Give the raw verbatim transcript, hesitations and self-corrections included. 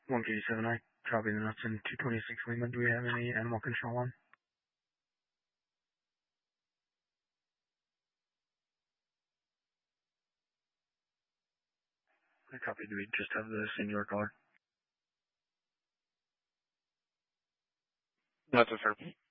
one K seven, I copy the nuts in two twenty-six Lima. Do we have any animal control on? I copy. Do we just have the singular caller? That's a sir.